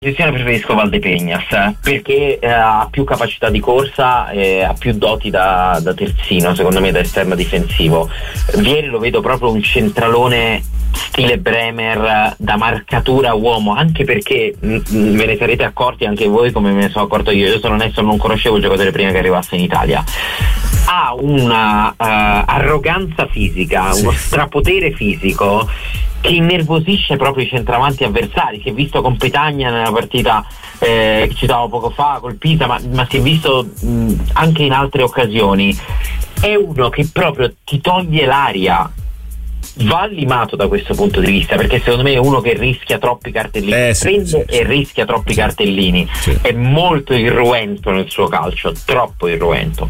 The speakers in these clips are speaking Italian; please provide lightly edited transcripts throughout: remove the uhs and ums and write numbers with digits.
posizione preferisco Valdepegnas perché ha più capacità di corsa e ha più doti da terzino, secondo me, da esterno difensivo. Vieri lo vedo proprio un centralone stile Bremer, da marcatura uomo, anche perché ve ne sarete accorti anche voi come me ne sono accorto io sono onesto, non conoscevo il giocatore prima che arrivasse in Italia. Ha una arroganza fisica, uno strapotere fisico che innervosisce proprio i centravanti avversari. Si è visto con Petagna nella partita che citavo poco fa col Pisa, ma si è visto anche in altre occasioni. È uno che proprio ti toglie l'aria. Va limato da questo punto di vista, perché secondo me è uno che rischia troppi cartellini, rischia troppi cartellini. È molto irruento nel suo calcio, troppo irruento,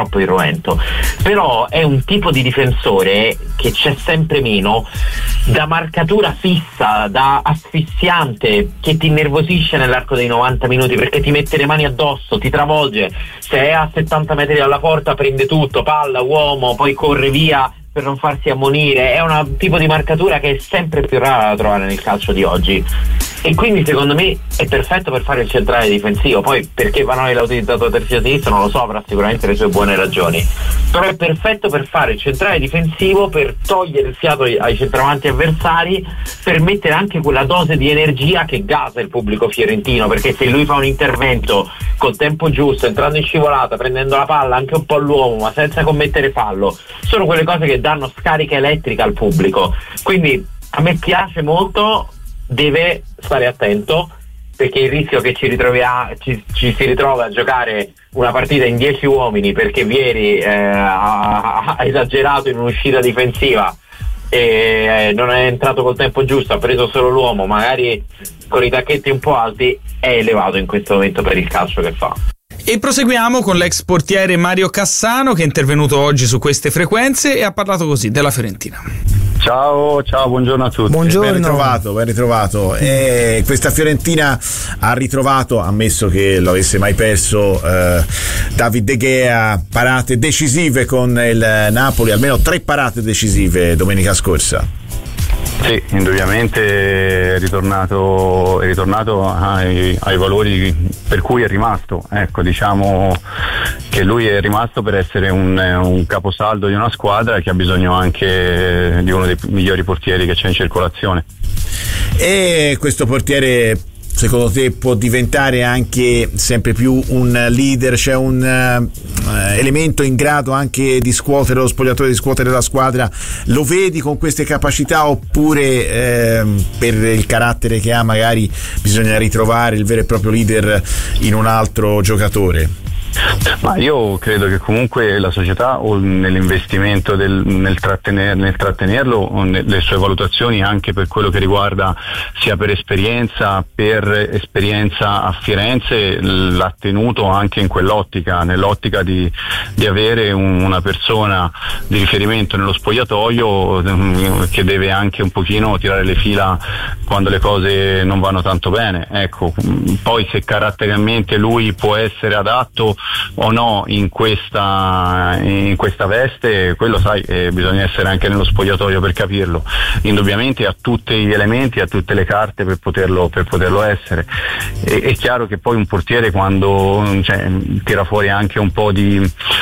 però è un tipo di difensore che c'è sempre meno, da marcatura fissa, da asfissiante, che ti innervosisce nell'arco dei 90 minuti perché ti mette le mani addosso, ti travolge, se è a 70 metri dalla porta prende tutto, palla, uomo, poi corre via per non farsi ammonire. È un tipo di marcatura che è sempre più rara da trovare nel calcio di oggi, e quindi secondo me è perfetto per fare il centrale difensivo. Poi perché Vanoli l'ha utilizzato terzino sinistro non lo so, avrà sicuramente le sue buone ragioni, però è perfetto per fare il centrale difensivo, per togliere il fiato ai centravanti avversari, per mettere anche quella dose di energia che gasa il pubblico fiorentino, perché se lui fa un intervento col tempo giusto, entrando in scivolata, prendendo la palla anche un po' all'uomo ma senza commettere fallo, sono quelle cose che danno scarica elettrica al pubblico. Quindi a me piace molto, deve stare attento, perché il rischio che ci si ritrova a giocare una partita in 10 uomini perché Vieri ha esagerato in un'uscita difensiva e non è entrato col tempo giusto, ha preso solo l'uomo, magari con i tacchetti un po' alti, è elevato in questo momento per il calcio che fa. E proseguiamo con l'ex portiere Mario Cassano, che è intervenuto oggi su queste frequenze e ha parlato così della Fiorentina. Ciao, buongiorno a tutti. Buongiorno. Ben ritrovato. Questa Fiorentina ha ritrovato, ammesso che lo avesse mai perso, David De Gea, parate decisive con il Napoli, almeno 3 parate decisive domenica scorsa. Sì, indubbiamente è ritornato ai valori per cui è rimasto. Ecco, diciamo che lui è rimasto per essere un caposaldo di una squadra che ha bisogno anche di uno dei migliori portieri che c'è in circolazione. E questo portiere, secondo te, può diventare anche sempre più un leader, cioè un elemento in grado anche di scuotere lo spogliatoio, di scuotere la squadra? Lo vedi con queste capacità, oppure per il carattere che ha magari bisogna ritrovare il vero e proprio leader in un altro giocatore? Ma io credo che comunque la società, o nell'investimento nel trattenerlo, le sue valutazioni anche per quello che riguarda sia per esperienza a Firenze, l'ha tenuto anche in quell'ottica, nell'ottica di avere una persona di riferimento nello spogliatoio che deve anche un pochino tirare le fila quando le cose non vanno tanto bene. Ecco, poi se caratterialmente lui può essere adatto o no in questa veste, quello sai, bisogna essere anche nello spogliatoio per capirlo. Indubbiamente ha tutti gli elementi, ha tutte le carte per poterlo essere. È chiaro che poi un portiere, quando tira fuori anche un po' di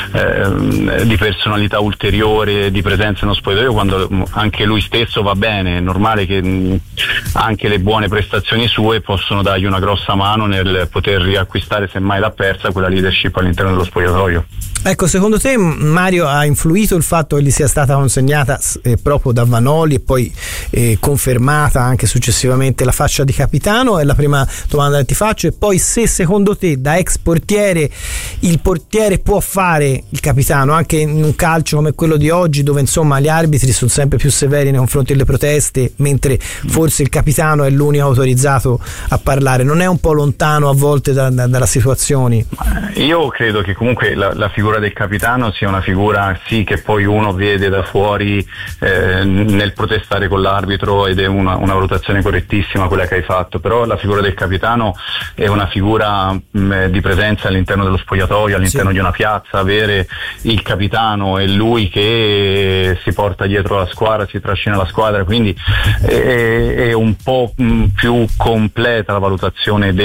personalità ulteriore, di presenza nello spogliatoio, quando anche lui stesso va bene, è normale che anche le buone prestazioni sue possono dargli una grossa mano nel poter riacquistare, semmai l'ha persa, quella leadership all'interno dello spogliatoio. Ecco, secondo te, Mario, ha influito il fatto che gli sia stata consegnata proprio da Vanoli e poi confermata anche successivamente la fascia di capitano? È la prima domanda che ti faccio. E poi, se secondo te, da ex portiere, il portiere può fare il capitano anche in un calcio come quello di oggi, dove insomma gli arbitri sono sempre più severi nei confronti delle proteste, mentre forse il capitano è l'unico autorizzato a parlare? Non è un po' lontano a volte dalle situazioni? Io Io credo che comunque la figura del capitano sia una figura sì che poi uno vede da fuori nel protestare con l'arbitro, ed è una valutazione correttissima quella che hai fatto, però la figura del capitano è una figura di presenza all'interno dello spogliatoio, all'interno di una piazza. Avere il capitano è lui che si porta dietro la squadra, si trascina la squadra, quindi è un po' più completa la valutazione